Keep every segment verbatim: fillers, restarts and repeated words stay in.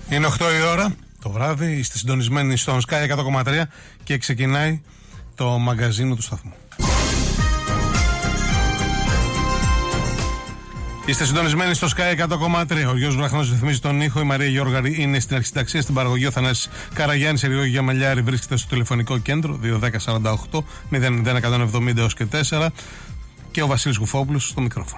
Είναι οκτώ η ώρα το βράδυ, είστε συντονισμένοι στον Sky εκατό κόμμα τρία και ξεκινάει το μαγκαζίνο του σταθμού. Είστε συντονισμένοι στο Sky εκατό κόμμα τρία. Ο Γιώργος Βραχνός ρυθμίζει τον ήχο. Η Μαρία Γιώργαρη είναι στην αρχισυνταξία, στην παραγωγή. Ο Θανάσης Καραγιάννης, η Γιώργη Γιαμαλιάρη βρίσκεται στο τηλεφωνικό κέντρο δύο ένα μηδέν σαράντα οκτώ μηδέν μηδέν εκατόν εβδομήντα έως και τέσσερα και ο Βασίλης Κουφόπουλος στο μικρόφωνο.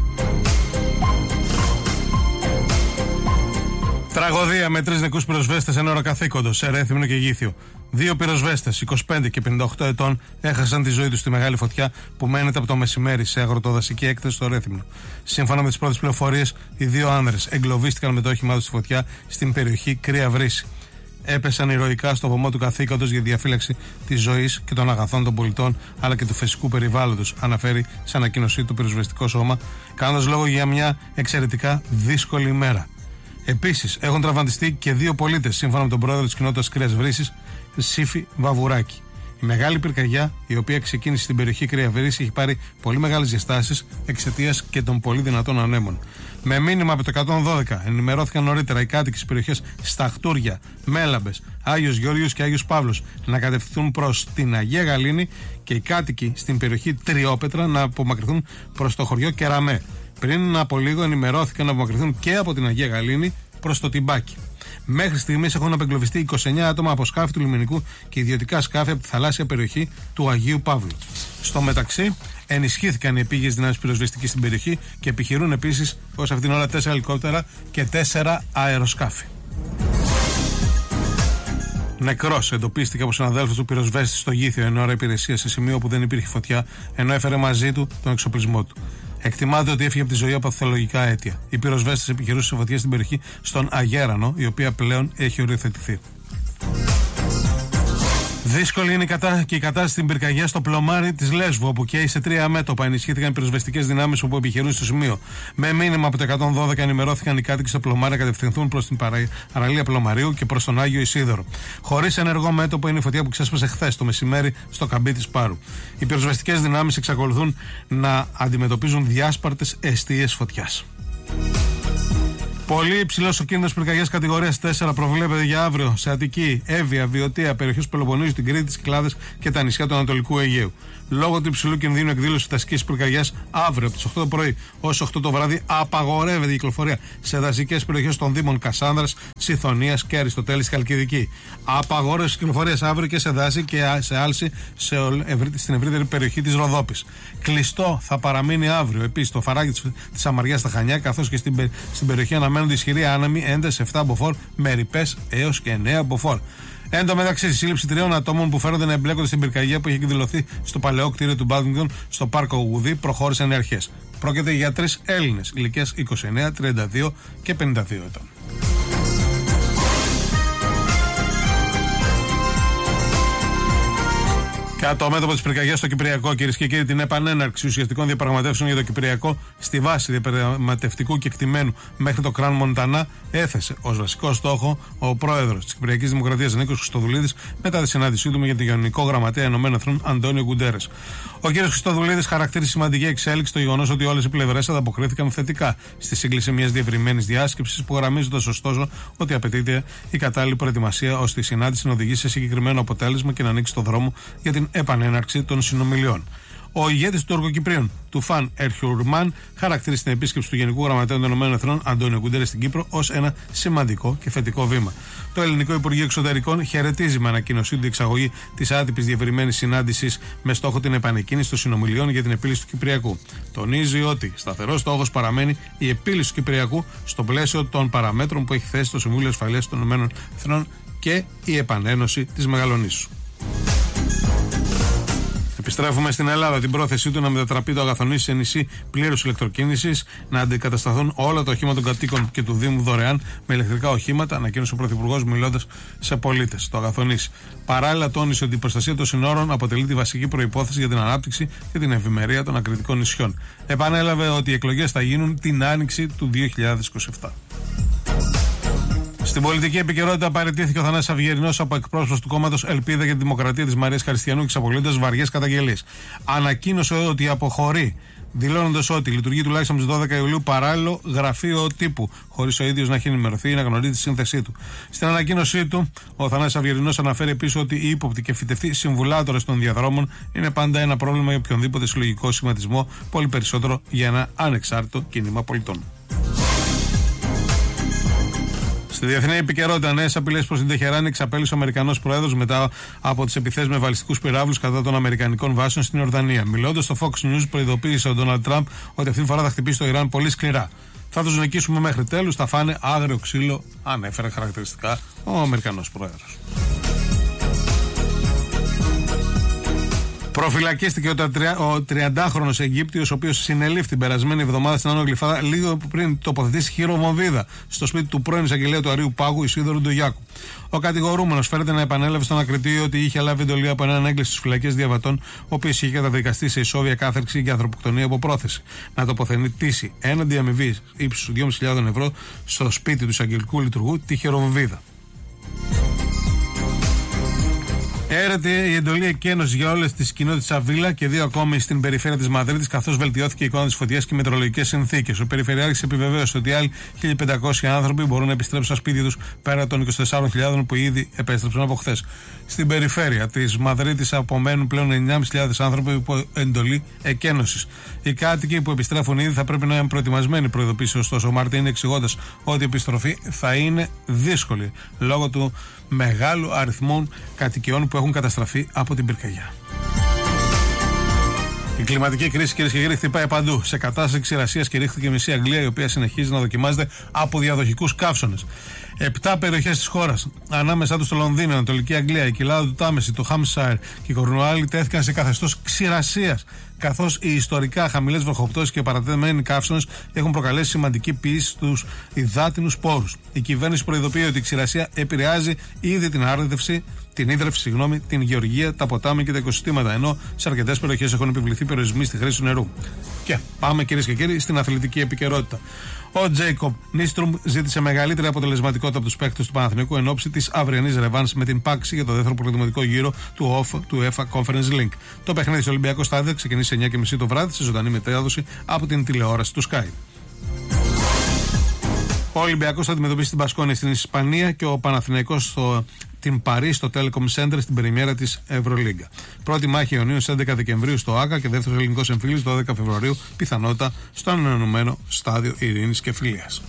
Τραγωδία με τρεις νεκρούς πυροσβέστες εν ώρα καθήκοντος σε Ρέθυμνο και Γήθιο. Δύο πυροσβέστες, είκοσι πέντε και πενήντα οκτώ ετών, έχασαν τη ζωή τους στη μεγάλη φωτιά που μένεται από το μεσημέρι σε αγροτοδασική έκταση στο Ρέθυμνο. Σύμφωνα με τις πρώτες πληροφορίες, οι δύο άνδρες εγκλωβίστηκαν με το όχημά τους στη φωτιά στην περιοχή Κρύα Βρύση. Έπεσαν ηρωικά στο βωμό του καθήκοντος για διαφύλαξη της ζωής και των αγαθών των πολιτών αλλά και του φυσικού περιβάλλοντος, αναφέρει σε ανακοίνωσή του πυροσβεστικό σώμα, κάνοντας λόγο για μια εξαιρετικά δύσκολη ημέρα. Επίσης, έχουν τραυματιστεί και δύο πολίτες, σύμφωνα με τον πρόεδρο της κοινότητας Κρύας Βρύσης, Σύφη Βαβουράκη. Η μεγάλη πυρκαγιά, η οποία ξεκίνησε στην περιοχή Κρύα Βρύση, έχει πάρει πολύ μεγάλες διαστάσεις εξαιτίας και των πολύ δυνατών ανέμων. Με μήνυμα από το εκατόν δώδεκα ενημερώθηκαν νωρίτερα οι κάτοικοι στις περιοχές Σταχτούρια, Μέλαμπες, Άγιος Γεώργιος και Άγιος Παύλος να κατευθυνθούν προς την Αγία Γαλήνη και οι κάτοικοι στην περιοχή Τριόπετρα να απομακρυνθούν προς το χωριό Κεραμέ. Πριν από λίγο ενημερώθηκαν να απομακρυνθούν και από την Αγία Γαλήνη προς το Τιμπάκι. Μέχρι στιγμής έχουν απεγκλωβιστεί είκοσι εννέα άτομα από σκάφη του λιμενικού και ιδιωτικά σκάφη από τη θαλάσσια περιοχή του Αγίου Παύλου. Στο μεταξύ, ενισχύθηκαν οι επίγειες δυνάμεις πυροσβεστικής στην περιοχή και επιχειρούν επίσης ως αυτήν την ώρα τέσσερα ελικόπτερα και τέσσερα αεροσκάφη. Νεκρός εντοπίστηκε από συναδέλφους του πυροσβέστη στο Γήθιο εν ώρα υπηρεσία σε σημείο που δεν υπήρχε φωτιά, ενώ έφερε μαζί του τον εξοπλισμό του. Εκτιμάται ότι έφυγε από τη ζωή από παθολογικά αίτια. Οι πυροσβέστες επιχειρούσαν σε φωτιά στην περιοχή στον Αγέρανο, η οποία πλέον έχει οριοθετηθεί. Δύσκολη είναι η κατα... και η κατάσταση στην πυρκαγιά στο πλωμάρι της Λέσβου, όπου καίει σε τρία μέτωπα. Ενισχύθηκαν οι πυροσβεστικές δυνάμεις όπου επιχειρούν στο σημείο. Με μήνυμα από το εκατόν δώδεκα ενημερώθηκαν οι κάτοικοι στο πλωμάρι να κατευθυνθούν προς την παραλία Πλωμαρίου και προς τον Άγιο Ισίδωρο. Χωρίς ενεργό μέτωπο είναι η φωτιά που ξέσπασε χθες το μεσημέρι στο καμπί της Πάρου. Οι πυροσβεστικές δυνάμεις εξακολουθούν να αντιμετωπίζουν διάσπαρτες εστίες φωτιάς. Πολύ υψηλός ο κίνδυνος πυρκαγιάς κατηγορίας τέσσερα προβλέπεται για αύριο σε Αττική, Εύβοια, Βιωτία, περιοχές Πελοποννήσου, την Κρήτη, τις Κυκλάδες και τα νησιά του Ανατολικού Αιγαίου. Λόγω του υψηλού κινδύνου εκδήλωσης δασικής πυρκαγιάς αύριο από τις οκτώ το πρωί ως οκτώ το βράδυ απαγορεύεται η κυκλοφορία σε δασικές περιοχές των Δήμων Κασάνδρας, Συθωνίας και Αριστοτέλης Χαλκιδική. Απαγόρευση κυκλοφορίας αύριο και σε δάση και σε άλση σε στην ευρύτερη περιοχή της Ροδόπης. Κλειστό θα παραμείνει αύριο επίσης το φαράγγι της Αμαριάς στα Χανιά, καθώς και στην, στην περιοχή αναμένονται ισχυροί άνεμοι ένταση επτά μποφόρ με ρηπές έως και εννέα μποφόρ. Εν τω μεταξύ, η σύλληψη τριών ατόμων που φέρονται να εμπλέκονται στην πυρκαγιά που έχει εκδηλωθεί στο παλαιό κτίριο του Μπάδμιντον στο πάρκο Γουδί προχώρησαν οι αρχές. Πρόκειται για τρεις Έλληνες ηλικίας είκοσι εννέα, τριάντα δύο και πενήντα δύο ετών. Κατά το μέτωπο της πυρκαγιάς στο Κυπριακό, κυρίες και κύριοι, την επανέναρξη ουσιαστικών διαπραγματεύσεων για το Κυπριακό στη βάση διαπραγματευτικού κεκτημένου μέχρι το Κραν Μοντανά έθεσε ως βασικό στόχο ο πρόεδρος της Κυπριακής Δημοκρατίας Νίκος Χριστοδουλίδης μετά τη συνάντησή του με τον Γενικό Γραμματέα Ηνωμένων Εθνών Αντώνιο Γκουντέρες. Ο κ. Χριστοδουλίδης χαρακτήρισε σημαντική εξέλιξη το γεγονός ότι όλες οι πλευρές ανταποκρίθηκαν θετικά στη σύγκληση μιας διευρυμένης διάσκεψης, που γραμμίζοντας ωστόσο ότι απαιτείται η κατάλληλη προετοιμασία ώστε η συνάντηση να οδηγήσει σε συγκεκριμένο αποτέλεσμα και να ανοίξει το δρόμο για την επανέναρξη των συνομιλιών. Ο ηγέτης του Τουρκοκυπρίων, του Φαν Ερχιουρμάν, χαρακτήρισε την επίσκεψη του Γενικού Γραμματέα των Ηνωμένων Εθνών Αντώνιο Γκουντέρες στην Κύπρο ως ένα σημαντικό και θετικό βήμα. Το Ελληνικό Υπουργείο Εξωτερικών χαιρετίζει με ανακοίνωσή του διεξαγωγή της άτυπης διευρυμένης συνάντησης με στόχο την επανεκκίνηση των συνομιλιών για την επίλυση του Κυπριακού. Τονίζει ότι σταθερός στόχος παραμένει η επίλυση του Κυπριακού στο πλαίσιο των παραμέτρων που έχει θέσει το Συμβούλιο Ασφαλείας των Ηνωμένων Εθνών και η επανένωση της Μεγαλονήσου. Επιστρέφουμε στην Ελλάδα. Την πρόθεσή του να μετατραπεί το Αγαθονήσι σε νησί πλήρους ηλεκτροκίνησης, να αντικατασταθούν όλα τα οχήματα των κατοίκων και του Δήμου δωρεάν με ηλεκτρικά οχήματα, ανακοίνωσε ο Πρωθυπουργός μιλώντας σε πολίτες. Το Αγαθονήσι. Παράλληλα, τόνισε ότι η προστασία των συνόρων αποτελεί τη βασική προϋπόθεση για την ανάπτυξη και την ευημερία των ακριτικών νησιών. Επανέλαβε ότι οι εκλογές θα γίνουν την άνοιξη του δύο χιλιάδες είκοσι επτά. Στην πολιτική επικαιρότητα παραιτήθηκε ο Θανάσης Αυγερινός από εκπρόσωπος του κόμματος Ελπίδα για τη Δημοκρατία της Μαρίας Χαριστιανού και εξαπολύοντας βαριές καταγγελίες. Ανακοίνωσε ότι αποχωρεί, δηλώνοντας ότι λειτουργεί τουλάχιστον στις δώδεκα Ιουλίου παράλληλο γραφείο τύπου, χωρίς ο ίδιος να έχει ενημερωθεί ή να γνωρίζει τη σύνθεσή του. Στην ανακοίνωσή του, ο Θανάσης Αυγερινός αναφέρει επίσης ότι οι ύποπτοι και φυτευτοί συμβουλάτορες των διαδρόμων είναι πάντα ένα πρόβλημα για οποιονδήποτε συλλογικό σχηματισμό, πολύ περισσότερο για ένα ανεξάρτητο κίνημα πολιτών. Στη διεθνή επικαιρότητα, νέες απειλές προς την Τεχεράνη εξαπέλυσε ο Αμερικανός Πρόεδρος μετά από τις επιθέσεις με βαλιστικούς πυράβλους κατά των Αμερικανικών βάσεων στην Ιορδανία. Μιλώντας στο Fox News, προειδοποίησε ο Ντόναλντ Τραμπ ότι αυτή τη φορά θα χτυπήσει το Ιράν πολύ σκληρά. Θα τους νικήσουμε μέχρι τέλους, θα φάνε άγριο ξύλο, ανέφερε χαρακτηριστικά ο Αμερικανός Πρόεδρος. Προφυλακίστηκε ο τριαντάχρονος Αιγύπτιος, ο οποίος συνελήφθη την περασμένη εβδομάδα στην Άνω Γλυφάδα, λίγο πριν τοποθετήσει χειροβομβίδα στο σπίτι του πρώην εισαγγελέα του Αρείου Πάγου, Ισίδωρου Ντογιάκου. Ο κατηγορούμενος φέρεται να επανέλαβε στον ακριτήριο ότι είχε λάβει εντολή από έναν έγκληση στις φυλακές διαβατών, ο οποίος είχε καταδικαστεί σε ισόβια κάθερξη και ανθρωποκτονία από πρόθεση, να τοποθετήσει έναντι αμοιβή ύψους δυόμισι χιλιάδες ευρώ στο σπίτι του εισαγγελικού λειτουργού τη χειροβομβίδα. Έρεται η εντολή εκένωσης για όλες τις κοινότητες Αβίλα και δύο ακόμη στην περιφέρεια της Μαδρίτης, καθώς βελτιώθηκε η εικόνα της φωτιάς και οι μετεωρολογικές συνθήκες. Ο Περιφερειάρχης επιβεβαίωσε ότι άλλοι χίλια πεντακόσιοι άνθρωποι μπορούν να επιστρέψουν στα σπίτια τους πέρα των είκοσι τεσσάρων χιλιάδων που ήδη επέστρεψαν από χθες. Στην περιφέρεια της Μαδρίτης απομένουν πλέον εννιά χιλιάδες άνθρωποι υπό εντολή εκένωσης. Οι κάτοικοι που επιστρέφουν ήδη θα πρέπει να είναι προετοιμασμένοι, προειδοποίησε ωστόσο ο Μαρτίν, εξηγώντας ότι η επιστροφή θα είναι δύσκολη λόγω του μεγάλου αριθμού κατοικιών που έχουν καταστραφεί από την πυρκαγιά. Η κλιματική κρίση, κυρίες και κύριοι, χτυπάει παντού. Σε κατάσταση ξηρασίας κηρύχθηκε η μισή Αγγλία, η οποία συνεχίζει να δοκιμάζεται από διαδοχικούς καύσονες. Επτά περιοχές της χώρας, ανάμεσά τους το Λονδίνο, η Ανατολική Αγγλία, η κοιλάδα του Τάμεση, το Χάμσαϊρ και η Κορνουάλη, τέθηκαν σε καθεστώς ξηρασίας, καθώς οι ιστορικά χαμηλές βροχοπτώσεις και παρατεταμένοι καύσονες έχουν προκαλέσει σημαντική πίεση στους υδάτινους πόρους. Η κυβέρνηση προειδοποιεί ότι η ξηρασία επηρεάζει ήδη την άρδευση, την ίδρυυση, συγγνώμη, την γεωργία, τα ποτάμια και τα οικοσυστήματα, ενώ σε αρκετές περιοχές έχουν επιβληθεί περιορισμοί στη χρήση του νερού. Και πάμε, κυρίες και κύριοι, στην αθλητική επικαιρότητα. Ο Τζέικομπ Νίστρουμ ζήτησε μεγαλύτερη αποτελεσματικότητα από τους παίκτες του Παναθηναϊκού εν ώψη της αυριανής ρεβάνς με την Πάξη για το δεύτερο προκριματικό γύρο του ΟΦ του UEFA Conference League. Το παιχνίδι στο Ολυμπιακό Στάδιο ξεκινήσει σε εννιά και μισή το βράδυ σε ζωντανή μετάδοση από την τηλεόραση του Sky. Ο Ολυμπιακός θα αντιμετωπίσει την Μπασκόνια στην Ισπανία και ο Παναθηναϊκός στο την Παρί στο Telecom Center στην πρεμιέρα της Ευρωλίγκα. Πρώτη μάχη Ιωνίου στις έντεκα Δεκεμβρίου στο ΆΚΑ και δεύτερος ελληνικός εμφύλιος το δώδεκα Φεβρουαρίου, πιθανότητα στο ανανεωμένο Στάδιο Ειρήνης και Φιλίας.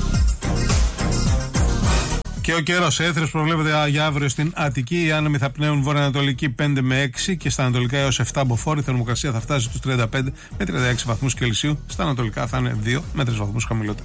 Και ο καιρός έθρες προβλέπεται για αύριο στην Αττική. Οι άνεμοι θα πνέουν βορειοανατολική πέντε με έξι και στα ανατολικά έως επτά μποφόρ. Η θερμοκρασία θα φτάσει στους τριάντα πέντε με τριάντα έξι βαθμούς Κελσίου. Στα ανατολικά θα είναι δύο με τρεις βαθμούς χαμηλότερο.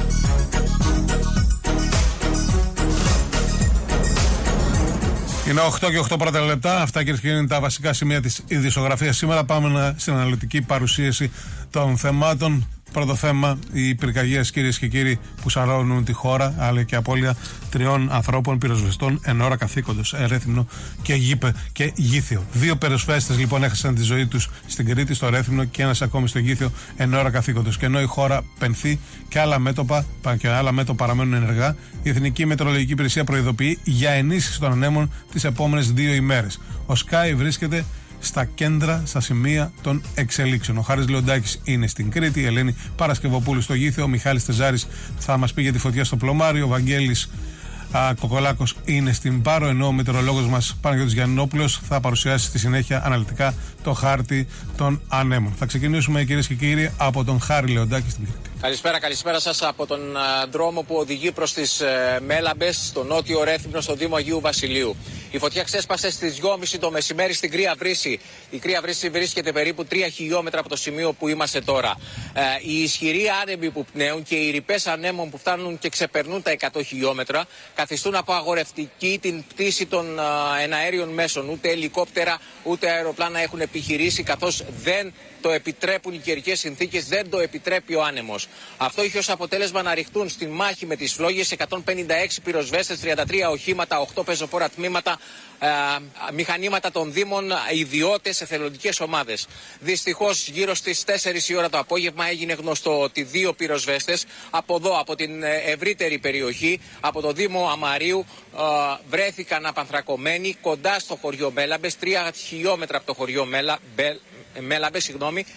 Είναι οκτώ και οκτώ πρώτα λεπτά. Αυτά, κυρίες και κύριοι, είναι τα βασικά σημεία της ειδησιογραφίας. Σήμερα πάμε στην αναλυτική παρουσίαση των θεμάτων. Πρώτο θέμα, οι πυρκαγιές, κυρίες και κύριοι, που σαρώνουν τη χώρα, αλλά και απώλεια τριών ανθρώπων πυροσβεστών εν ώρα καθήκοντος, Ερέθυμνο και, Γήπε, και Γήθιο. Δύο πυροσβέστες λοιπόν έχασαν τη ζωή τους στην Κρήτη, στο Ερέθυμνο, και ένας ακόμη στο Γήθιο εν ώρα καθήκοντος. Και ενώ η χώρα πενθεί και άλλα μέτωπα, και άλλα μέτωπα παραμένουν ενεργά, η Εθνική Μετεωρολογική Υπηρεσία προειδοποιεί για ενίσχυση των ανέμων τις επόμενες δύο ημέρες. Ο Sky βρίσκεται στα κέντρα, στα σημεία των εξελίξεων. Ο Χάρης Λεοντάκης είναι στην Κρήτη, η Ελένη Παρασκευοπούλου στο Γήθιο, ο Μιχάλης Τεζάρης θα μας πει για τη φωτιά στο Πλωμάριο, ο Βαγγέλης α, Κοκολάκος είναι στην Πάρο, ενώ ο μετεωρολόγος μας Παναγιώτης Γιαννόπουλος θα παρουσιάσει στη συνέχεια αναλυτικά το χάρτη των ανέμων. Θα ξεκινήσουμε, κυρίες και κύριοι, από τον Χάρη Λεοντάκη στην Κρήτη. Καλησπέρα, καλησπέρα σας από τον uh, δρόμο που οδηγεί προς τις uh, Μέλαμπες, στο νότιο Ρέθυμνο, στο Δήμο Αγίου Βασιλείου. Η φωτιά ξέσπασε στις δυόμιση το μεσημέρι στην Κρύα Βρύση. Η Κρύα Βρύση βρίσκεται περίπου τρία χιλιόμετρα από το σημείο που είμαστε τώρα. Uh, οι ισχυροί άνεμοι που πνέουν και οι ρηπές ανέμων που φτάνουν και ξεπερνούν τα εκατό χιλιόμετρα καθιστούν απαγορευτική την πτήση των uh, εναέριων μέσων. Ούτε ελικόπτερα ούτε αεροπλάνα έχουν επιχειρήσει, καθώς δεν το επιτρέπουν οι καιρικές συνθήκες, δεν το επιτρέπει ο άνεμος. Αυτό είχε ως αποτέλεσμα να ρηχτούν στη μάχη με τις φλόγες εκατόν πενήντα έξι πυροσβέστες, τριάντα τρία οχήματα, οκτώ πεζοπόρα τμήματα, ε, μηχανήματα των Δήμων, ιδιώτες, εθελοντικές ομάδες. Δυστυχώς γύρω στις τέσσερις η ώρα το απόγευμα έγινε γνωστό ότι δύο πυροσβέστες από εδώ, από την ευρύτερη περιοχή, από το Δήμο Αμαρίου, ε, βρέθηκαν απανθρακωμένοι κοντά στο χωριό Μέλαμπες, τρία χιλιόμετρα από το χωριό Μέλα, Μπε, Μέλαμπες, συγγνώμη.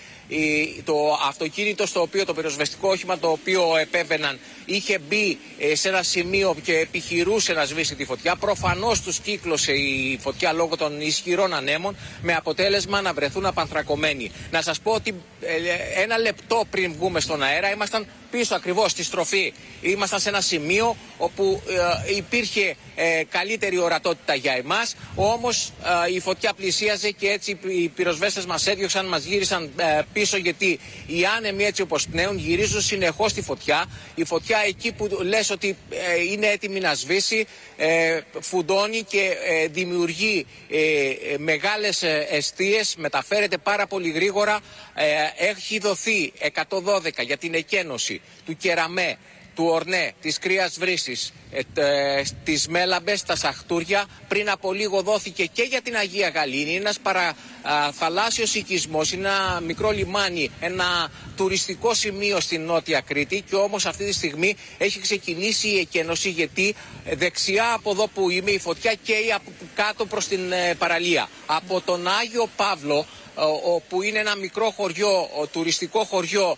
Το αυτοκίνητο στο οποίο, το πυροσβεστικό όχημα το οποίο επέβαιναν, είχε μπει σε ένα σημείο και επιχειρούσε να σβήσει τη φωτιά. Προφανώς τους κύκλωσε η φωτιά λόγω των ισχυρών ανέμων, με αποτέλεσμα να βρεθούν απανθρακωμένοι. Να σας πω ότι ένα λεπτό πριν βγούμε στον αέρα ήμασταν πίσω ακριβώς στη στροφή. Ήμασταν σε ένα σημείο όπου ε, υπήρχε ε, καλύτερη ορατότητα για εμάς, όμως ε, η φωτιά πλησίαζε και έτσι οι πυροσβέστες μας έδιωξαν, μας γύρισαν ε, πίσω, γιατί οι άνεμοι έτσι όπως πνέουν γυρίζουν συνεχώς τη φωτιά. Η φωτιά εκεί που λες ότι ε, είναι έτοιμη να σβήσει, ε, φουντώνει και ε, δημιουργεί ε, ε, μεγάλες ε, εστίες, μεταφέρεται πάρα πολύ γρήγορα. Ε, έχει δοθεί εκατόν δώδεκα για την εκένωση του Κεραμέ, του Ορνέ, της Κρίας Βρύσης, ε, ε, της Μέλαμπες, τα Σαχτούρια. Πριν από λίγο δόθηκε και για την Αγία Γαλήνη, ένας παραθαλάσσιος οικισμός, ένα μικρό λιμάνι, ένα τουριστικό σημείο στην Νότια Κρήτη, και όμως αυτή τη στιγμή έχει ξεκινήσει η εκένωση, γιατί δεξιά από εδώ που είμαι η φωτιά καίει από κάτω προς την ε, παραλία. Από τον Άγιο Παύλο, που είναι ένα μικρό χωριό, τουριστικό χωριό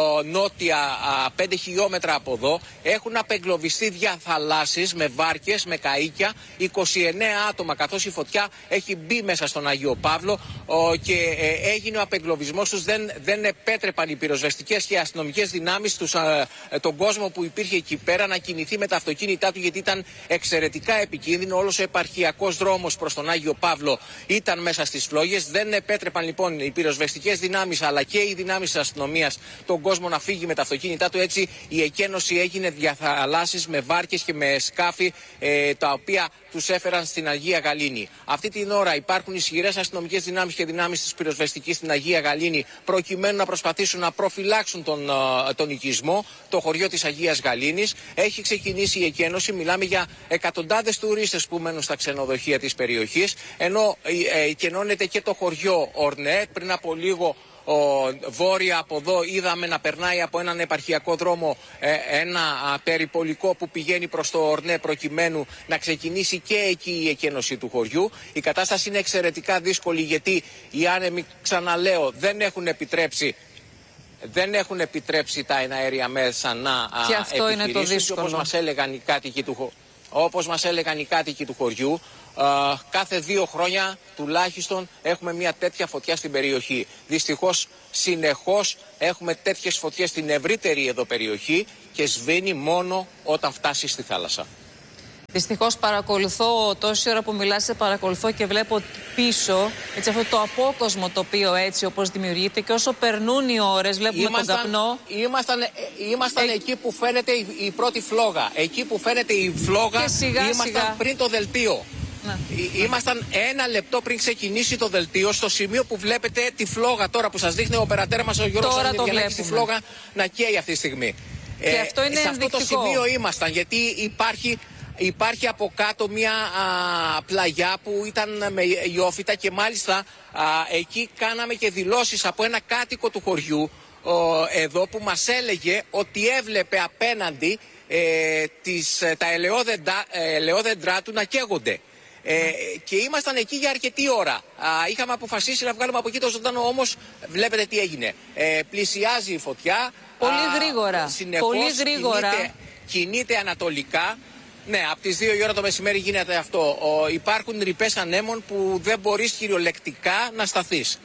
νότια πέντε χιλιόμετρα από εδώ, έχουν απεγκλωβιστεί διαθαλάσσεις με βάρκες, με καΐκια, είκοσι εννέα άτομα, καθώς η φωτιά έχει μπει μέσα στον Άγιο Παύλο και έγινε ο απεγκλωβισμός τους. Δεν, δεν επέτρεπαν οι πυροσβεστικές και αστυνομικές δυνάμεις τους, τον κόσμο που υπήρχε εκεί πέρα να κινηθεί με τα αυτοκίνητά του, γιατί ήταν εξαιρετικά επικίνδυνο. Όλος ο επαρχιακός δρόμος προς τον Άγιο Παύλο ήταν μέσα στις φλόγες. Δεν επέτρεπαν λοιπόν οι πυροσβεστικές δυνάμεις αλλά και οι δυνάμεις της αστυνομίας τον κόσμο να φύγει με τα αυτοκίνητά του. Έτσι η εκένωση έγινε διαθαλάσσεις με βάρκες και με σκάφη ε, τα οποία τους έφεραν στην Αγία Γαλήνη. Αυτή την ώρα υπάρχουν ισχυρές αστυνομικές δυνάμεις και δυνάμεις της πυροσβεστικής στην Αγία Γαλήνη, προκειμένου να προσπαθήσουν να προφυλάξουν τον, τον οικισμό, το χωριό της Αγίας Γαλήνης. Έχει ξεκινήσει η εκένωση. Μιλάμε για εκατοντάδες τουρίστες που μένουν στα ξενοδοχεία της περιοχής, ενώ ε, ε, κενώνεται και το χωριό Ορνέ. Πριν από λίγο ο, βόρεια από εδώ είδαμε να περνάει από έναν επαρχιακό δρόμο ε, ένα α, περιπολικό που πηγαίνει προς το Ορνέ, προκειμένου να ξεκινήσει και εκεί η εκένωση του χωριού. Η κατάσταση είναι εξαιρετικά δύσκολη, γιατί οι άνεμοι, ξαναλέω, δεν έχουν επιτρέψει Δεν έχουν επιτρέψει τα εναέρια μέσα να και αυτό είναι το δύσκολο. Όπως μας έλεγαν οι κάτοικοι του, όπως μας έλεγαν οι κάτοικοι του χωριού, Uh, κάθε δύο χρόνια τουλάχιστον έχουμε μια τέτοια φωτιά στην περιοχή. Δυστυχώς συνεχώς έχουμε τέτοιες φωτιές στην ευρύτερη εδώ περιοχή και σβήνει μόνο όταν φτάσει στη θάλασσα. Δυστυχώς παρακολουθώ, τόση ώρα που μιλάς, σε παρακολουθώ και βλέπω πίσω έτσι, αυτό το απόκοσμο τοπίο έτσι όπως δημιουργείται, και όσο περνούν οι ώρες βλέπουμε ήμασταν, τον καπνό. Ήμασταν, ήμασταν ε... εκεί που φαίνεται η, η πρώτη φλόγα. Εκεί που φαίνεται η φλόγα σιγά, ήμασταν σιγά. πριν το δελτίο. Να. Ήμασταν ένα λεπτό πριν ξεκινήσει το δελτίο, στο σημείο που βλέπετε τη φλόγα τώρα που σας δείχνει ο οπερατέρ μας ο Γιώργος Ανδριανάκης, τη φλόγα να καίει αυτή τη στιγμή. Και ε, αυτό είναι σε ενδεικτικό. αυτό το σημείο ήμασταν, γιατί υπάρχει, υπάρχει από κάτω μια α, πλαγιά που ήταν με ιόφυτα, και μάλιστα α, εκεί κάναμε και δηλώσεις από ένα κάτοικο του χωριού ο, εδώ, που μας έλεγε ότι έβλεπε απέναντι ε, τις, τα ελαιόδεντρα, ελαιόδεντρά του να καίγονται. Ε, και ήμασταν εκεί για αρκετή ώρα. Α, είχαμε αποφασίσει να βγάλουμε από εκεί το ζωντανό, όμως βλέπετε τι έγινε. Ε, πλησιάζει η φωτιά. Πολύ γρήγορα. Συνεχώς Πολύ γρήγορα. Κινείται, κινείται ανατολικά. Ναι, από τις δύο η ώρα το μεσημέρι γίνεται αυτό. Ο, υπάρχουν ρηπές ανέμων που δεν μπορείς κυριολεκτικά να σταθείς.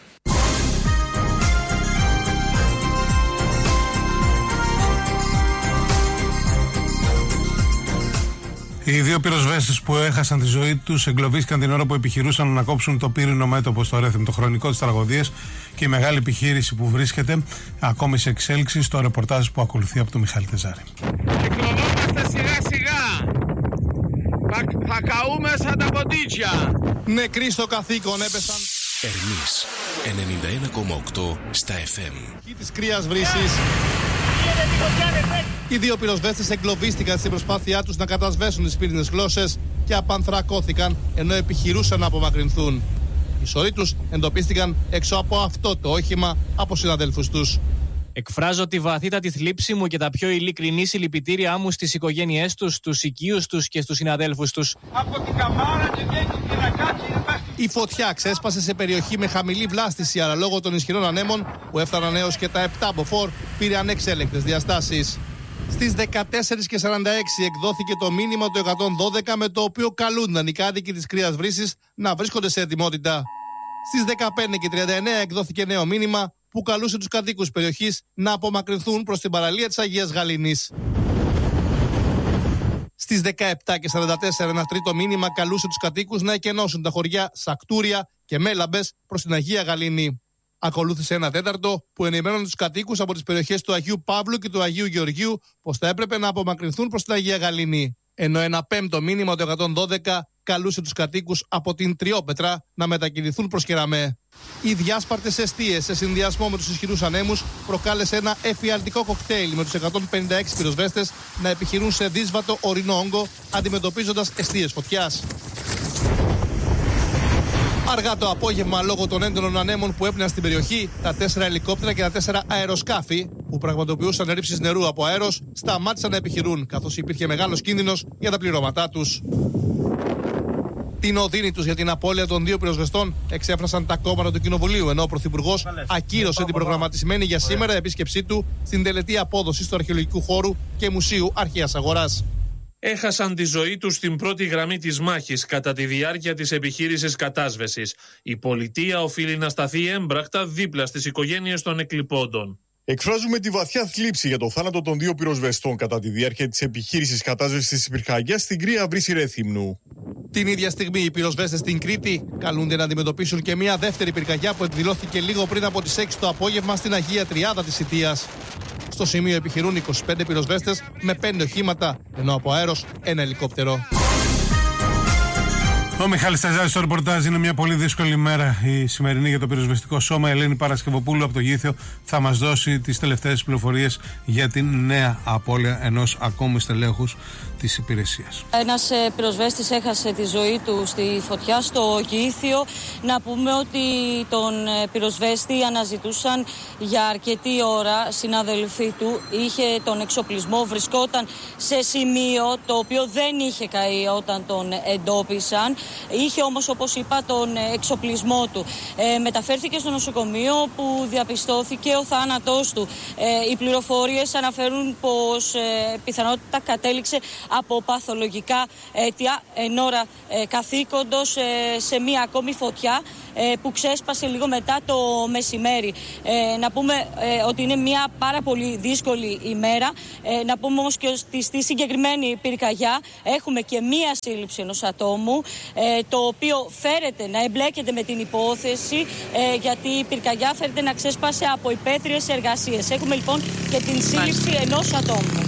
Οι δύο πυροσβέστες που έχασαν τη ζωή τους εγκλωβίστηκαν την ώρα που επιχειρούσαν να ανακόψουν το πύρινο μέτωπο στο Ρέθυμ, το χρονικό της τραγωδίας, και η μεγάλη επιχείρηση που βρίσκεται ακόμη σε εξέλιξη, στο ρεπορτάζ που ακολουθεί από τον Μιχάλη Τεζάρη. Εκκλωβόμαστε σιγά σιγά. Θα, θα καούμε σαν τα ποντίτσια. Νεκροί στο καθήκον έπεσαν. Ερμής ενενήντα ένα κόμμα οκτώ στα εφ εμ. Της Κρίας Βρύσης. Οι δύο πυροσβέστες εγκλωβίστηκαν στην προσπάθειά τους να κατασβέσουν τις πύρινες γλώσσες και απανθρακώθηκαν ενώ επιχειρούσαν να απομακρυνθούν. Οι σωροί τους εντοπίστηκαν έξω από αυτό το όχημα από συναδέλφους τους. Εκφράζω τη βαθύτατη θλίψη μου και τα πιο ειλικρινή συλληπιτήριά μου στις οικογένειές τους, στους οικείους τους και στους συναδέλφους τους. Από την καμάρα και βγαίνει την πυρακάκι. Η φωτιά ξέσπασε σε περιοχή με χαμηλή βλάστηση, αλλά λόγω των ισχυρών ανέμων που έφταναν έως και τα επτά μποφόρ πήρε ανεξέλεγκτες διαστάσεις. Στις δεκατέσσερις και σαράντα έξι εκδόθηκε το μήνυμα του εκατόν δώδεκα με το οποίο καλούνταν οι κάτοικοι της Κρίας Βρύσης να βρίσκονται σε ετοιμότητα. Στις δεκαπέντε και τριάντα εννέα εκδόθηκε νέο μήνυμα που καλούσε τους κατοίκους περιοχής να απομακρυνθούν προς την παραλία της Αγίας Γαλήνης. Στις δεκαεπτά και σαράντα τέσσερα ένα τρίτο μήνυμα καλούσε τους κατοίκους να εκενώσουν τα χωριά Σακτούρια και Μέλαμπες προς την Αγία Γαλήνη. Ακολούθησε ένα τέταρτο που ενημέρωνε τους κατοίκους από τις περιοχές του Αγίου Παύλου και του Αγίου Γεωργίου πως θα έπρεπε να απομακρυνθούν προς την Αγία Γαλήνη. Ενώ ένα πέμπτο μήνυμα του εκατόν δώδεκα καλούσε τους κατοίκους από την Τριόπετρα να μετακινηθούν προς Κεραμέ. Οι διάσπαρτες εστίες σε συνδυασμό με τους ισχυρούς ανέμους προκάλεσε ένα εφιαλτικό κοκτέιλ με τους εκατόν πενήντα έξι πυροσβέστες να επιχειρούν σε δύσβατο ορεινό όγκο αντιμετωπίζοντας εστίες φωτιάς. Αργά το απόγευμα, λόγω των έντονων ανέμων που έπνεαν στην περιοχή, τα τέσσερα ελικόπτερα και τα τέσσερα αεροσκάφη που πραγματοποιούσαν ρήψεις νερού από αέρος σταμάτησαν να επιχειρούν, καθώς υπήρχε μεγάλος κίνδυνος για τα πληρώματά τους. Την οδύνη τους για την απώλεια των δύο πυροσβεστών εξέφρασαν τα κόμματα του Κοινοβουλίου, ενώ ο Πρωθυπουργός ακύρωσε την προγραμματισμένη για σήμερα επίσκεψή του στην τελετή απόδοσης του αρχαιολογικού χώρου και μουσείου Αρχαίας Αγοράς. Έχασαν τη ζωή τους στην πρώτη γραμμή της μάχης κατά τη διάρκεια της επιχείρησης κατάσβεσης. Η πολιτεία οφείλει να σταθεί έμπρακτα δίπλα στις οικογένειες των εκλειπώντων. Εκφράζουμε τη βαθιά θλίψη για το θάνατο των δύο πυροσβεστών κατά τη διάρκεια της επιχείρησης κατάσβεσης της πυρκαγιάς στην Κρία Βρύση Ρέθυμνου. Την ίδια στιγμή, οι πυροσβέστες στην Κρήτη καλούνται να αντιμετωπίσουν και μια δεύτερη πυρκαγιά που εκδηλώθηκε λίγο πριν από τις έξι το απόγευμα στην Αγία Τριάδα της Ιτίας. Στο σημείο επιχειρούν είκοσι πέντε πυροσβέστες με πέντε οχήματα, ενώ από αέρος ένα ελικόπτερο. Ο Μιχάλης Σταζάρης στο ρεπορτάζ. Είναι μια πολύ δύσκολη μέρα η σημερινή για το πυροσβεστικό σώμα. Η Ελένη Παρασκευοπούλου από το Γήθιο θα μας δώσει τις τελευταίες πληροφορίες για την νέα απώλεια ενός ακόμη στελέχους της υπηρεσίας. Ένας πυροσβέστης έχασε τη ζωή του στη φωτιά στο Γήθιο. Να πούμε ότι τον πυροσβέστη αναζητούσαν για αρκετή ώρα συναδελφοί του. Είχε τον εξοπλισμό, βρισκόταν σε σημείο το οποίο δεν είχε καεί όταν τον εντόπισαν. Είχε όμως, όπως είπα, τον εξοπλισμό του. Ε, μεταφέρθηκε στο νοσοκομείο που διαπιστώθηκε ο θάνατός του. Ε, οι πληροφορίες αναφέρουν πως ε, πιθανότητα κατέληξε από παθολογικά αίτια εν ώρα ε, καθήκοντος ε, σε μία ακόμη φωτιά ε, που ξέσπασε λίγο μετά το μεσημέρι. Ε, να πούμε ε, ότι είναι μία πάρα πολύ δύσκολη ημέρα. Ε, να πούμε όμως και ότι στη συγκεκριμένη πυρκαγιά έχουμε και μία σύλληψη ενός ατόμου, ε, το οποίο φέρεται να εμπλέκεται με την υπόθεση, ε, γιατί η πυρκαγιά φέρεται να ξέσπασε από υπαίθριες εργασίες. Έχουμε λοιπόν και την σύλληψη ενός ατόμου.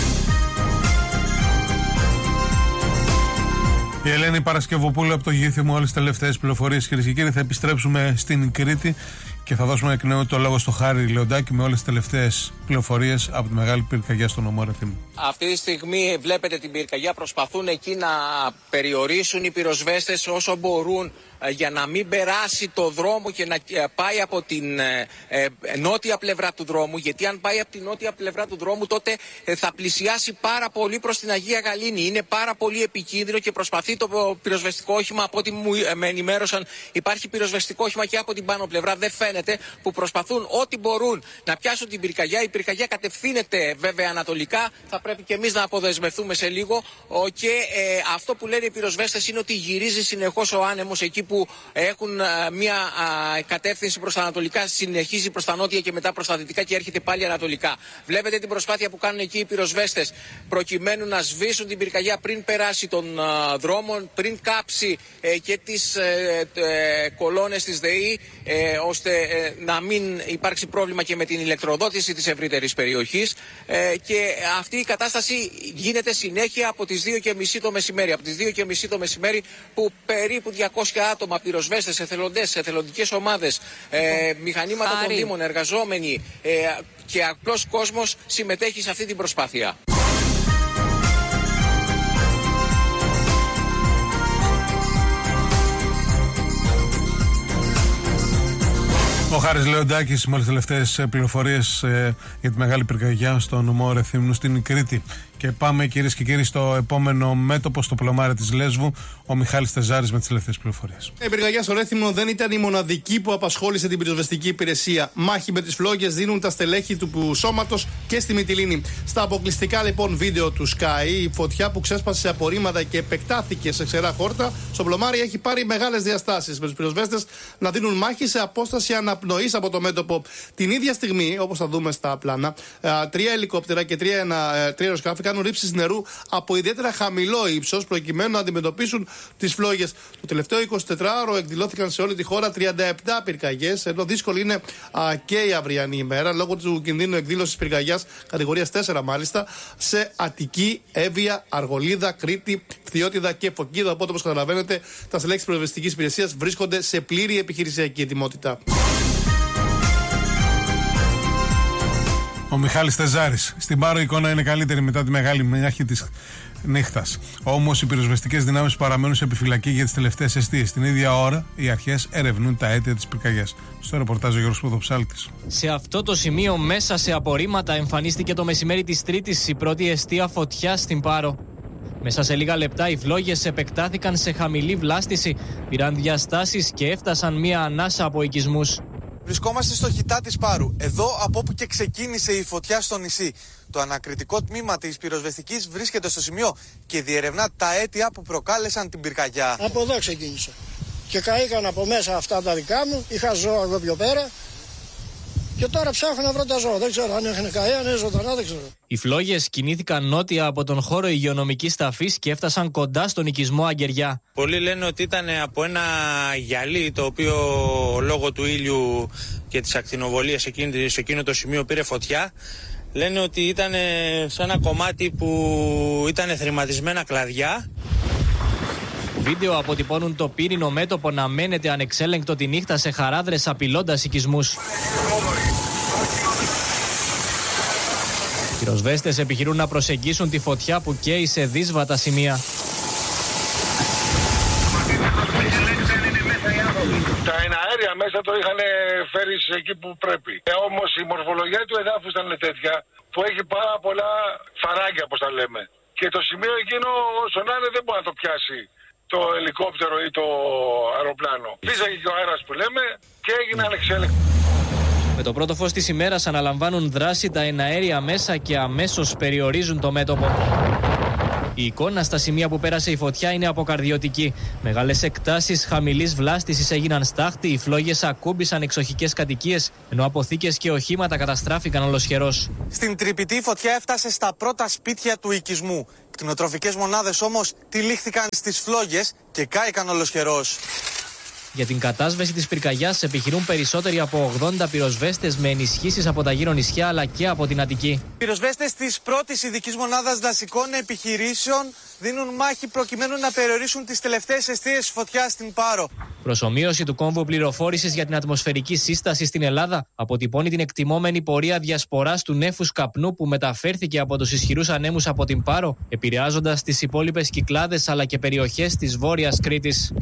Η Ελένη Παρασκευοπούλου από το Γήθιο μου, όλες τις τελευταίες πληροφορίες, κυρίες και κύριοι. Θα επιστρέψουμε στην Κρήτη και θα δώσουμε εκ νέου το λόγο στο Χάρη Λεοντάκη με όλες τις τελευταίες πληροφορίες από τη μεγάλη πυρκαγιά στο νομό Ρεθύμνου. Αυτή τη στιγμή βλέπετε την πυρκαγιά, προσπαθούν εκεί να περιορίσουν οι πυροσβέστες όσο μπορούν για να μην περάσει το δρόμο και να πάει από την ε, ε, νότια πλευρά του δρόμου, γιατί αν πάει από την νότια πλευρά του δρόμου τότε ε, θα πλησιάσει πάρα πολύ προς την Αγία Γαλήνη. Είναι πάρα πολύ επικίνδυνο και προσπαθεί το πυροσβεστικό όχημα, από ό,τι μου ε, με ενημέρωσαν, υπάρχει πυροσβεστικό όχημα και από την πάνω πλευρά, δεν φαίνεται, που προσπαθούν ό,τι μπορούν να πιάσουν την πυρκαγιά. Η πυρκαγιά κατευθύνεται βέβαια ανατολικά, θα πρέπει και εμείς να αποδεσμευτούμε σε λίγο, ο, και ε, αυτό που λένε οι πυροσβέστες είναι ότι γυρίζει συνεχώς ο άνεμος εκεί που έχουν α, μια α, κατεύθυνση προς τα ανατολικά, συνεχίζει προς τα νότια και μετά προς τα δυτικά και έρχεται πάλι ανατολικά. Βλέπετε την προσπάθεια που κάνουν εκεί οι πυροσβέστες προκειμένου να σβήσουν την πυρκαγιά πριν περάσει των α, δρόμων, πριν κάψει ε, και τις ε, ε, κολόνες της ΔΕΗ, ε, ώστε ε, να μην υπάρξει πρόβλημα και με την ηλεκτροδότηση της ευρύτερης περιοχής ε, και αυτή η κατάσταση γίνεται συνέχεια από τις δύο και μισή το μεσημέρι. Από τις δύο και μισή το μεσημέρι που περίπου διακόσια άτομα, πυροσβέστες, εθελοντές, εθελοντικές ομάδες, ε, μηχανήματα Άρη. των Δήμων, εργαζόμενοι ε, και απλός κόσμος συμμετέχει σε αυτή την προσπάθεια. Ο Χάρης Λεοντάκης, μόλις τελευταίες πληροφορίες ε, για τη μεγάλη πυρκαγιά στο νομό Ρεθύμνου στην Κρήτη. Και πάμε, κυρίες και κύριοι, στο επόμενο μέτωπο, στο πλωμάρι της Λέσβου. Ο Μιχάλης Τεζάρης με τις τελευταίες πληροφορίες. Η πυρκαγιά στο Ρέθυμνο δεν ήταν η μοναδική που απασχόλησε την πυροσβεστική υπηρεσία. Μάχη με τις φλόγες δίνουν τα στελέχη του σώματος και στη Μυτιλήνη. Στα αποκλειστικά λοιπόν βίντεο του Sky, η φωτιά που ξέσπασε σε απορρίμματα και επεκτάθηκε σε ξερά χόρτα στο πλωμάρι έχει πάρει μεγάλες διαστάσεις, με τους πυροσβέστες να δίνουν μάχη σε απόσταση αναπνοής από το μέτωπο. Την ίδια στιγμή, όπως θα δούμε στα πλάνα, τρία ελικόπτερα και τρία, ένα, τρία αεροσκάφη κάνουν ρήψεις νερού από ιδιαίτερα χαμηλό ύψος προκειμένου να αντιμετωπίσουν τις φλόγες. Το τελευταίο εικοσιτετράωρο εκδηλώθηκαν σε όλη τη χώρα τριάντα επτά πυρκαγιές, ενώ δύσκολη είναι α, και η αυριανή ημέρα λόγω του κινδύνου εκδήλωσης πυρκαγιάς κατηγορίας τέσσερα μάλιστα σε Αττική, Εύβοια, Αργολίδα, Κρήτη, Φθιώτιδα και Φωκίδα. Οπότε, όπως καταλαβαίνετε, τα στελέχη της πυροσβεστικής υπηρεσίας βρίσκονται σε πλήρη επιχειρησιακή ετοιμότητα. Ο Μιχάλης Τεζάρης. Στην Πάρο η εικόνα είναι καλύτερη μετά τη μεγάλη μάχη της νύχτας. Όμως οι πυροσβεστικές δυνάμεις παραμένουν σε επιφυλακή για τις τελευταίες εστίες. Την ίδια ώρα οι αρχές ερευνούν τα αίτια της πυρκαγιάς. Στο ρεπορτάζ ο Γιώργος Ποδοψάλτης. Σε αυτό το σημείο, μέσα σε απορρίμματα, εμφανίστηκε το μεσημέρι της Τρίτης η πρώτη εστία φωτιά στην Πάρο. Μέσα σε λίγα λεπτά οι φλόγες επεκτάθηκαν σε χαμηλή βλάστηση, πήραν διαστάσεις και έφτασαν μία ανάσα από οικισμούς. Βρισκόμαστε στο Χιτά της Πάρου, εδώ από όπου και ξεκίνησε η φωτιά στο νησί. Το ανακριτικό τμήμα της πυροσβεστικής βρίσκεται στο σημείο και διερευνά τα αίτια που προκάλεσαν την πυρκαγιά. Από εδώ ξεκίνησε. Και καήκαν από μέσα αυτά τα δικά μου, είχα ζώα εδώ πιο πέρα. Και τώρα ψάχνω να βρω τα ζώα. Δεν ξέρω αν έχουν καεί, αν είναι ζωντανά, δεν ξέρω. Οι φλόγες κινήθηκαν νότια από τον χώρο υγειονομικής ταφής και έφτασαν κοντά στον οικισμό Αγγεριά. Πολλοί λένε ότι ήταν από ένα γυαλί το οποίο λόγω του ήλιου και της ακτινοβολίας σε εκείνο το σημείο πήρε φωτιά. Λένε ότι ήταν σε ένα κομμάτι που ήταν θρηματισμένα κλαδιά. Βίντεο αποτυπώνουν το πύρινο μέτωπο να μένεται ανεξέλεγκτο τη νύχτα σε χαράδρες απειλώντας οικισμούς. Οι πυροσβέστες επιχειρούν να προσεγγίσουν τη φωτιά που καίει σε δύσβατα σημεία. Τα εναέρια μέσα το είχαν φέρει εκεί που πρέπει. Ε, όμως η μορφολογία του εδάφους ήταν τέτοια που έχει πάρα πολλά φαράγγια, όπως τα λέμε. Και το σημείο εκείνο, όσο να είναι, δεν μπορεί να το πιάσει το ελικόπτερο ή το αεροπλάνο. Πίζαγε και ο αέρας που λέμε και έγινε ανεξέλεγκτο. Με το πρώτο φως της ημέρας αναλαμβάνουν δράση τα εναέρια μέσα και αμέσως περιορίζουν το μέτωπο. Η εικόνα στα σημεία που πέρασε η φωτιά είναι αποκαρδιωτική. Μεγάλες εκτάσεις χαμηλής βλάστησης έγιναν στάχτη, οι φλόγες ακούμπησαν εξοχικές κατοικίες, ενώ αποθήκες και οχήματα καταστράφηκαν ολοσχερός. Στην τρυπητή η φωτιά έφτασε στα πρώτα σπίτια του οικισμού. Κτηνοτροφικές μονάδες όμως τυλίχθηκαν στις φλόγες και κάηκαν ολοσχερός. Για την κατάσβεση της πυρκαγιάς επιχειρούν περισσότεροι από ογδόντα πυροσβέστες με ενισχύσεις από τα γύρω νησιά αλλά και από την Αττική. Πυροσβέστες της πρώτης ειδικής μονάδας δασικών επιχειρήσεων δίνουν μάχη προκειμένου να περιορίσουν τις τελευταίες εστίες φωτιάς στην Πάρο. Προσομοίωση του κόμβου πληροφόρησης για την ατμοσφαιρική σύσταση στην Ελλάδα αποτυπώνει την εκτιμόμενη πορεία διασποράς του νέφους καπνού που μεταφέρθηκε από τους ισχυρούς ανέμους από την Πάρο, επηρεάζοντας τις υπόλοιπες Κυκλάδες αλλά και περιοχές της Βόρειας Κρήτης.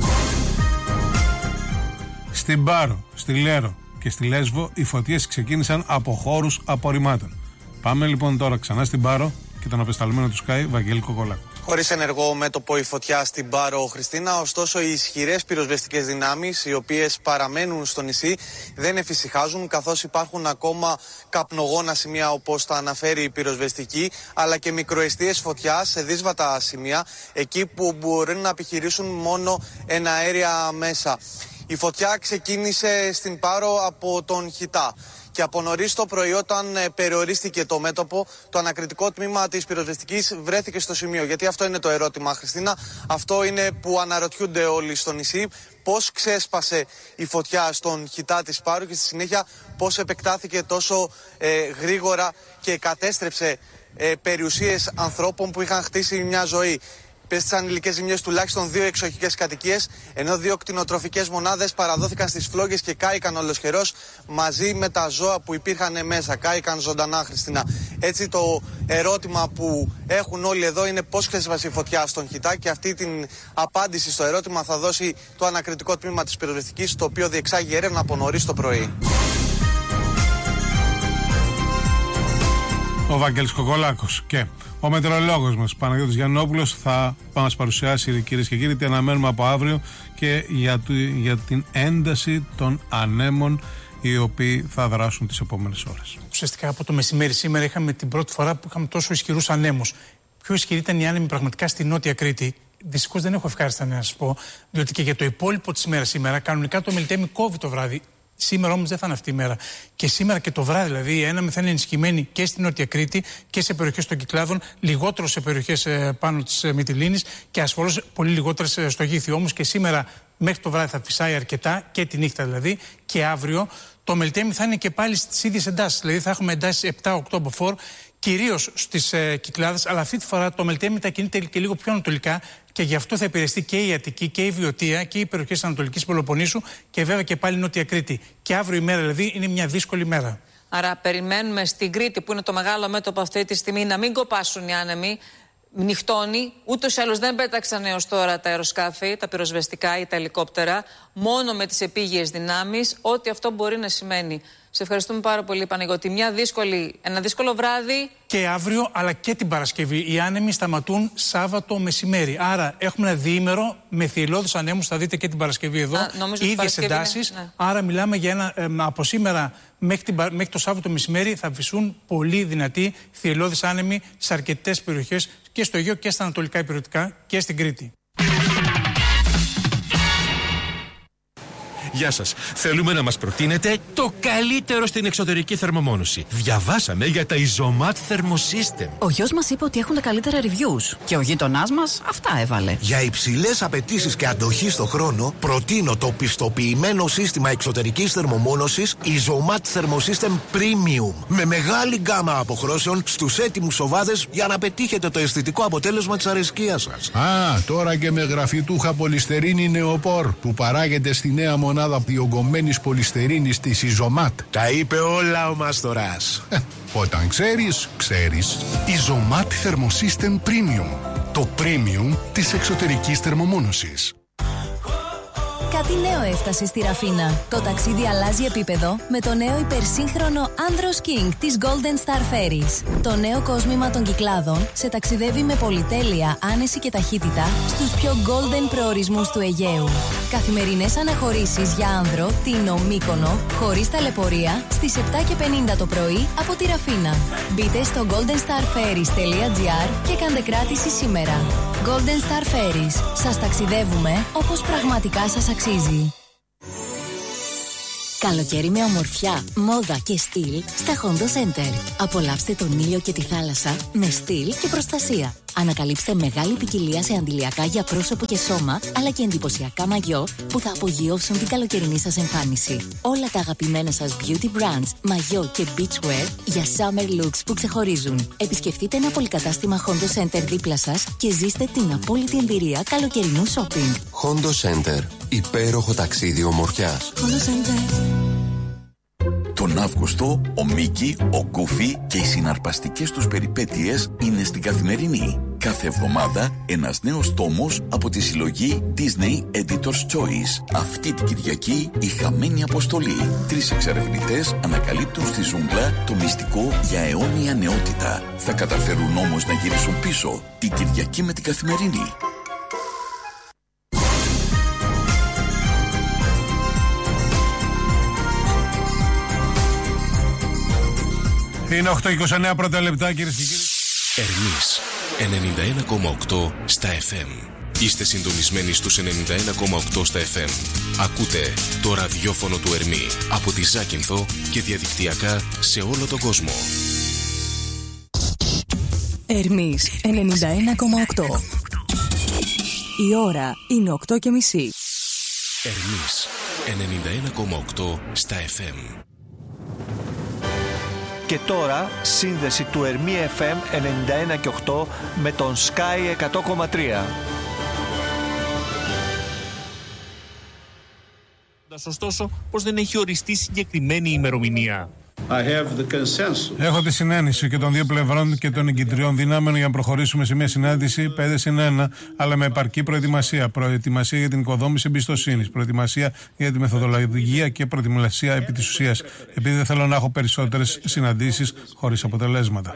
Στην Πάρο, στη Λέρο και στη Λέσβο οι φωτιές ξεκίνησαν από χώρους απορριμμάτων. Πάμε λοιπόν τώρα ξανά στην Πάρο και τον απεσταλμένο του Sky, Βαγγέλη Κοκολάκου. Χωρίς ενεργό μέτωπο η φωτιά στην Πάρο, Χριστίνα, ωστόσο οι ισχυρές πυροσβεστικές δυνάμεις, οι οποίες παραμένουν στο νησί, δεν εφησυχάζουν, καθώς υπάρχουν ακόμα καπνογόνα σημεία, όπως τα αναφέρει η πυροσβεστική, αλλά και μικροεστίες φωτιά σε δύσβατα σημεία, εκεί που μπορούν να επιχειρήσουν μόνο εναέρια μέσα. Η φωτιά ξεκίνησε στην Πάρο από τον Χιτά Και από νωρίς το πρωί, όταν ε, περιορίστηκε το μέτωπο, το ανακριτικό τμήμα της πυροσβεστικής βρέθηκε στο σημείο. Γιατί αυτό είναι το ερώτημα, Χριστίνα. Αυτό είναι που αναρωτιούνται όλοι στο νησί. Πώς ξέσπασε η φωτιά στον χιτά της Πάρου και στη συνέχεια πώς επεκτάθηκε τόσο ε, γρήγορα και κατέστρεψε ε, περιουσίες ανθρώπων που είχαν χτίσει μια ζωή. Πέστησαν υλικές ζημιές τουλάχιστον δύο εξοχικές κατοικίες, ενώ δύο κτηνοτροφικές μονάδες παραδόθηκαν στις φλόγες και κάηκαν ολοσχερός μαζί με τα ζώα που υπήρχαν μέσα. Κάηκαν ζωντανά, Χριστίνα. Έτσι, το ερώτημα που έχουν όλοι εδώ είναι πώς ξέσπασε η φωτιά στον χιτά, και αυτή την απάντηση στο ερώτημα θα δώσει το ανακριτικό τμήμα της πυροσβεστικής, το οποίο διεξάγει έρευνα από νωρίς το πρωί. Ο Βαγγέλης Κοκολάκος και ο μετεωρολόγος μας Παναγιώτης Γιαννόπουλος θα μας παρουσιάσει, κυρίες και κύριοι, τι αναμένουμε από αύριο και για, του, για την ένταση των ανέμων οι οποίοι θα δράσουν τις επόμενες ώρες. Ουσιαστικά από το μεσημέρι σήμερα είχαμε την πρώτη φορά που είχαμε τόσο ισχυρούς ανέμους. Πιο ισχυρή ήταν η άνεμη πραγματικά στη Νότια Κρήτη. Δυστυχώς δεν έχω ευχάριστα να σας πω, διότι και για το υπόλοιπο της ημέρας σήμερα κανονικά το Μελιτέμι κόβει το βράδυ. Σήμερα όμως δεν θα είναι αυτή η μέρα. Και σήμερα και το βράδυ, δηλαδή, η έναμη θα είναι ενισχυμένη και στην Νότια Κρήτη και σε περιοχές των Κυκλάδων, λιγότερο σε περιοχές ε, πάνω της ε, Μυτιλήνης και ασφαλώς πολύ λιγότερες ε, στο Γήθιο. Όμως και σήμερα μέχρι το βράδυ θα φυσάει αρκετά, και τη νύχτα δηλαδή, και αύριο το Μελιτέμι θα είναι και πάλι στις ίδιες εντάσεις. Δηλαδή θα έχουμε εντάσεις επτά οκτώ από φορ, κυρίως στις ε, Κυκλάδες, αλλά αυτή τη φορά το Μελιτέμι θα κινείται και λίγο πιο ανατολικά. Και γι' αυτό θα επηρεαστεί και η Αττική και η Βιωτία και οι περιοχές Ανατολικής Πελοποννήσου και βέβαια και πάλι Νότια Κρήτη. Και αύριο η μέρα δηλαδή είναι μια δύσκολη μέρα. Άρα περιμένουμε στην Κρήτη, που είναι το μεγάλο μέτωπο αυτή τη στιγμή, να μην κοπάσουν οι άνεμοι. Νυχτώνει, ούτως ή άλλως δεν πέταξαν έως τώρα τα αεροσκάφη, τα πυροσβεστικά ή τα ελικόπτερα, μόνο με τις επίγειες δυνάμεις, ό,τι αυτό μπορεί να σημαίνει. Σε ευχαριστούμε πάρα πολύ, Παναγιώτη. Μια δύσκολη, ένα δύσκολο βράδυ. Και αύριο, αλλά και την Παρασκευή. Οι άνεμοι σταματούν Σάββατο μεσημέρι. Άρα έχουμε ένα διήμερο με θυελλώδους ανέμους. Θα δείτε και την Παρασκευή εδώ. Ίδιες εντάσεις. Ναι. Άρα μιλάμε για ένα. Ε, από σήμερα μέχρι, την, μέχρι το Σάββατο μεσημέρι θα φυσούν πολύ δυνατοί θυελλώδεις άνεμοι σε αρκετές περιοχές και στο Αιγαίο και στα ανατολικά υπηρετικά και στην Κρήτη. Γεια σας. Θέλουμε να μας προτείνετε το καλύτερο στην εξωτερική θερμομόνωση. Διαβάσαμε για τα Isomat Thermosystem. Ο γιος μας είπε ότι έχουν τα καλύτερα reviews. Και ο γείτονάς μας αυτά έβαλε. Για υψηλές απαιτήσεις και αντοχή στο χρόνο, προτείνω το πιστοποιημένο σύστημα εξωτερικής θερμομόνωσης Isomat Thermosystem Premium. Με μεγάλη γκάμα αποχρώσεων στους έτοιμους οβάδες για να πετύχετε το αισθητικό αποτέλεσμα της αρεσκίας σας. Α, τώρα και με γραφιτούχα πολυστερίνη νεοπόρ που παράγεται στη νέα μονάδα διογκωμένης πολυστερίνης της Isomat. Τα είπε όλα ο Μάστορας. Όταν ξέρεις, ξέρεις. Isomat Thermosystem Premium. Το premium της εξωτερικής θερμομόνωσης. Κάτι νέο έφτασε στη Ραφίνα. Το ταξίδι αλλάζει επίπεδο με το νέο υπερσύγχρονο Andros King της Golden Star Ferries. Το νέο κόσμημα των Κυκλάδων σε ταξιδεύει με πολυτέλεια, άνεση και ταχύτητα στους πιο golden προορισμούς του Αιγαίου. Καθημερινές αναχωρήσεις για άνδρο, Τίνο, Μύκονο, χωρίς ταλαιπωρία, στις επτά και πενήντα το πρωί από τη Ραφίνα. Μπείτε στο golden star ferries τελεία gr και κάντε κράτηση σήμερα. Golden Star Ferries. Σας ταξιδεύουμε όπως πραγματικά σας αξίζει. Καλοκαίρι με ομορφιά, μόδα και στυλ στα Hondo Center. Απολαύστε τον ήλιο και τη θάλασσα με στυλ και προστασία. Ανακαλύψτε μεγάλη ποικιλία σε αντιλιακά για πρόσωπο και σώμα, αλλά και εντυπωσιακά μαγιό που θα απογειώσουν την καλοκαιρινή σας εμφάνιση. Όλα τα αγαπημένα σας beauty brands, μαγιό και beachwear για summer looks που ξεχωρίζουν. Επισκεφτείτε ένα πολυκατάστημα Hondo Center δίπλα σας και ζήστε την απόλυτη εμπειρία καλοκαιρινού shopping. Hondo Center. Υπέροχο ταξίδι ομορφιάς. Hondo Center. Τον Αύγουστο, ο Μίκη, ο Γκούφι και οι συναρπαστικές τους περιπέτειες είναι στην Καθημερινή. Κάθε εβδομάδα ένας νέος τόμος από τη συλλογή Disney Editor's Choice. Αυτή την Κυριακή η χαμένη αποστολή. Τρεις εξερευνητές ανακαλύπτουν στη ζούγκλα το μυστικό για αιώνια νεότητα. Θα καταφέρουν όμως να γυρίσουν πίσω την Κυριακή με την Καθημερινή. Είναι οκτώ και είκοσι εννέα πρώτα λεπτά, κυρίες και κύριοι. Ερμής ενενήντα ένα κόμμα οκτώ στα εφ εμ. Είστε συντονισμένοι στους ενενήντα ένα κόμμα οκτώ στα εφ εμ. Ακούτε το ραδιόφωνο του Ερμή από τη Ζάκυνθο και διαδικτυακά σε όλο τον κόσμο. Ερμής ενενήντα ένα κόμμα οκτώ. Η ώρα είναι οκτώ και μισή. Ερμής ενενήντα ένα κόμμα οκτώ στα εφ εμ. Και τώρα σύνδεση του Ερμή εφ εμ ενενήντα ένα και οκτώ με τον Sky εκατό κόμμα τρία. Ωστόσο, πως δεν έχει οριστεί συγκεκριμένη ημερομηνία. Έχω τη συνένεση και των δύο πλευρών και των εγκυτριών δυνάμεων για να προχωρήσουμε σε μια συνάντηση πέντε συν ένα, αλλά με επαρκή προετοιμασία. Προετοιμασία για την οικοδόμηση εμπιστοσύνης, προετοιμασία για τη μεθοδολογία και προετοιμασία επί της ουσίας. Επειδή δεν θέλω να έχω περισσότερες συναντήσεις χωρίς αποτελέσματα.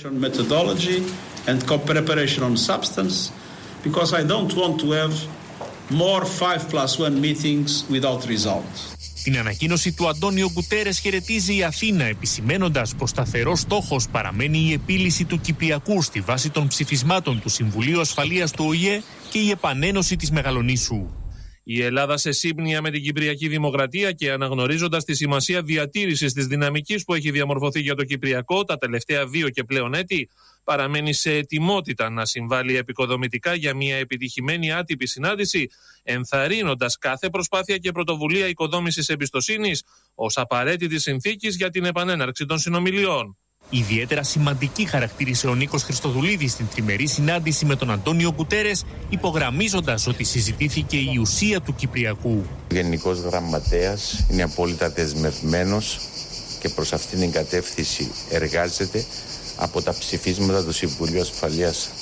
More five plus one meetings without results. Την ανακοίνωση του Αντώνιο Γκουτέρες χαιρετίζει η Αθήνα, επισημένοντας πως σταθερός στόχος παραμένει η επίλυση του Κυπριακού στη βάση των ψηφισμάτων του Συμβουλίου Ασφαλείας του Ο Η Ε και η επανένωση της Μεγαλονήσου. Η Ελλάδα σε σύμπνοια με την Κυπριακή Δημοκρατία και αναγνωρίζοντας τη σημασία διατήρησης της δυναμικής που έχει διαμορφωθεί για το Κυπριακό τα τελευταία δύο και πλέον έτη, παραμένει σε ετοιμότητα να συμβάλλει επικοδομητικά για μια επιτυχημένη άτυπη συνάντηση, ενθαρρύνοντας κάθε προσπάθεια και πρωτοβουλία οικοδόμησης εμπιστοσύνης ως απαραίτητη συνθήκης για την επανέναρξη των συνομιλιών. Ιδιαίτερα σημαντική χαρακτήρισε ο Νίκος Χριστοδουλίδης στην τριμερή συνάντηση με τον Αντώνιο Γκουτέρες, υπογραμμίζοντας ότι συζητήθηκε η ουσία του Κυπριακού. Ο Γενικός Γραμματέας είναι απόλυτα δεσμευμένος και προς αυτήν την κατεύθυνση εργάζεται. Από τα ψηφίσματα του Συμβουλίου Ασφαλείας